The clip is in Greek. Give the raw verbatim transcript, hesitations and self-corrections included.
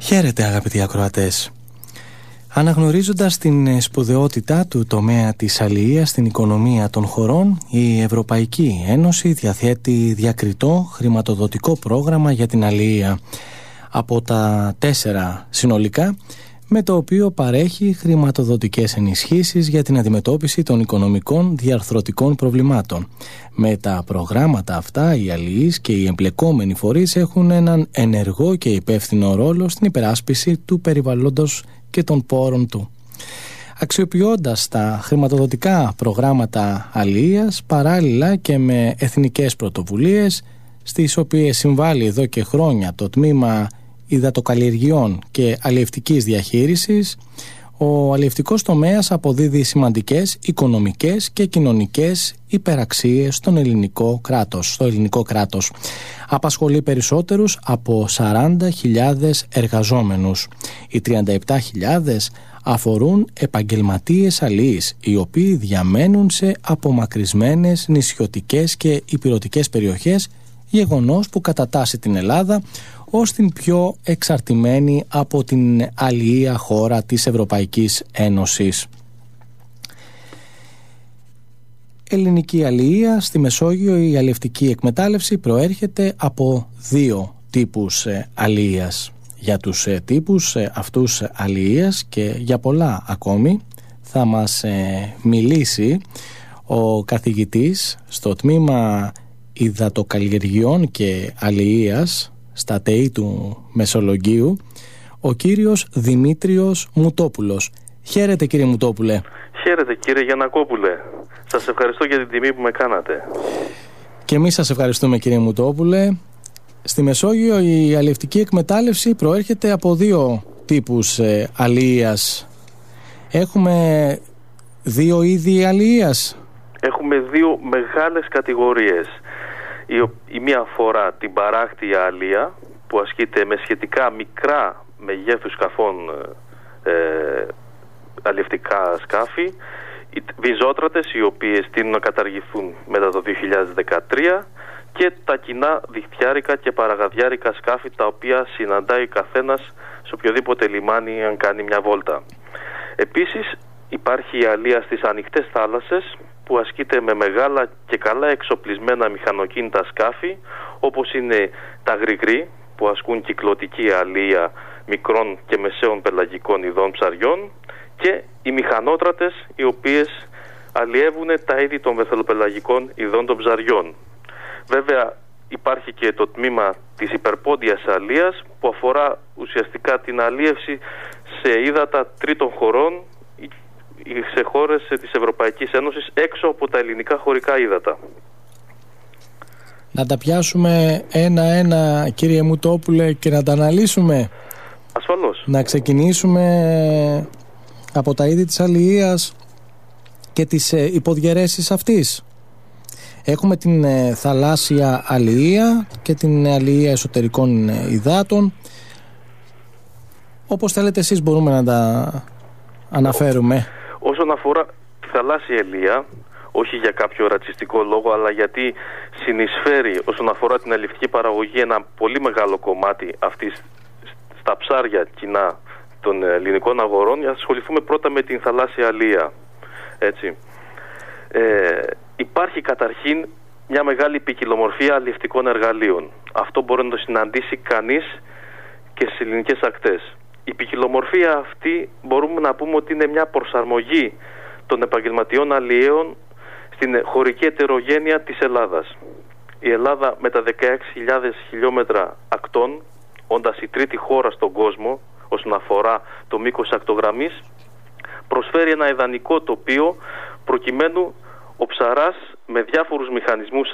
Χαίρετε αγαπητοί ακροατές. Αναγνωρίζοντας την σπουδαιότητα του τομέα της αλληλείας στην οικονομία των χωρών, η Ευρωπαϊκή Ένωση διαθέτει διακριτό χρηματοδοτικό πρόγραμμα για την αλληλεία από τα τέσσερα συνολικά, με το οποίο παρέχει χρηματοδοτικές ενισχύσεις για την αντιμετώπιση των οικονομικών διαρθρωτικών προβλημάτων. Με τα προγράμματα αυτά, οι αλληλείς και οι εμπλεκόμενοι φορείς έχουν έναν ενεργό και υπεύθυνο ρόλο στην υπεράσπιση του περιβαλλόντος και των πόρων του. Αξιοποιώντας τα χρηματοδοτικά προγράμματα αλληλείας παράλληλα και με εθνικές πρωτοβουλίες, στις οποίες συμβάλλει εδώ και χρόνια το τμήμα υδατοκαλλιεργειών και αλλιευτικής διαχείρισης, ο αλλιευτικός τομέας αποδίδει σημαντικές οικονομικές και κοινωνικές υπεραξίες στον ελληνικό κράτος, στο ελληνικό κράτος. Απασχολεί περισσότερους από σαράντα χιλιάδες εργαζόμενους. Οι τριάντα επτά χιλιάδες αφορούν επαγγελματίες αλληλείς, οι οποίοι διαμένουν σε απομακρυσμένες νησιωτικές και ηπειρωτικές περιοχές, γεγονός που κατατάσσει την Ελλάδα ως την πιο εξαρτημένη από την αλληλεία χώρα της Ευρωπαϊκής Ένωσης. Ελληνική αλληλεία στη Μεσόγειο, η αλλιευτική εκμετάλλευση προέρχεται από δύο τύπους αλληλείας. Για τους τύπους αυτούς αλληλείας και για πολλά ακόμη θα μας μιλήσει ο καθηγητής στο τμήμα υδατοκαλλιεργειών και αλληλείας στα ΤΕΙ του Μεσολογγίου, ο κύριος Δημήτριος Μουτόπουλος. Χαίρετε κύριε Μουτόπουλε. Χαίρετε κύριε Γιαννακόπουλε. Σας ευχαριστώ για την τιμή που με κάνατε. Και εμείς σας ευχαριστούμε κύριε Μουτόπουλε. Στη Μεσόγειο η αλλιευτική εκμετάλλευση προέρχεται από δύο τύπους ε, αλληλείας. Έχουμε δύο είδη αλληλείας. Έχουμε δύο μεγάλες κατηγορίες. Η, η μία αφορά την παράκτια αλληλεία που ασκείται με σχετικά μικρά μεγέθους σκαφών, ε, αλλιευτικά σκάφη, οι βυζότρατες οι οποίες τείνουν να καταργηθούν μετά το δύο χιλιάδες δεκατρία και τα κοινά διχτυάρικα και παραγαδιάρικα σκάφη τα οποία συναντάει καθένας σε οποιοδήποτε λιμάνι αν κάνει μια βόλτα. Επίσης υπάρχει η αλληλεία στις ανοιχτές θάλασσες που ασκείται με μεγάλα και καλά εξοπλισμένα μηχανοκίνητα σκάφη, όπως είναι τα γρηγρή που ασκούν κυκλωτική αλληλεία μικρών και μεσαίων πελαγικών ειδών ψαριών και οι μηχανότρατες οι οποίες αλλιεύουν τα είδη των βεθελοπελαγικών ειδών των ψαριών. Βέβαια υπάρχει και το τμήμα της υπερπόντιας αλληλείας που αφορά ουσιαστικά την αλλίευση σε ύδατα τρίτων χωρών, σε χώρες της Ευρωπαϊκής Ένωσης έξω από τα ελληνικά χωρικά ύδατα. Να τα πιάσουμε ένα-ένα κύριε Μουτόπουλε και να τα αναλύσουμε. Ασφαλώς. Να ξεκινήσουμε από τα είδη της αλληλείας και τις υποδιαιρέσεις αυτής. Έχουμε την θαλάσσια αλληλεία και την αλληλεία εσωτερικών υδάτων. Όπως θέλετε εσείς μπορούμε να τα αναφέρουμε. Όσον αφορά τη θαλάσσια αλληλεία, όχι για κάποιο ρατσιστικό λόγο, αλλά γιατί συνεισφέρει όσον αφορά την αλλιευτική παραγωγή ένα πολύ μεγάλο κομμάτι αυτής στα ψάρια κοινά των ελληνικών αγορών, για να ασχοληθούμε πρώτα με την θαλάσσια αλληλεία. Έτσι. Ε, υπάρχει καταρχήν μια μεγάλη ποικιλομορφία αλλιευτικών εργαλείων. Αυτό μπορεί να το συναντήσει κανείς και στις ελληνικές ακτές. Η ποικιλομορφία αυτή μπορούμε να πούμε ότι είναι μια προσαρμογή των επαγγελματιών αλλιέων στην χωρική ετερογένεια της Ελλάδας. Η Ελλάδα με τα δεκαέξι χιλιάδες χιλιόμετρα ακτών, όντας η τρίτη χώρα στον κόσμο όσον αφορά το μήκος ακτογραμμής, προσφέρει ένα ιδανικό τοπίο προκειμένου ο ψαράς με διάφορους μηχανισμούς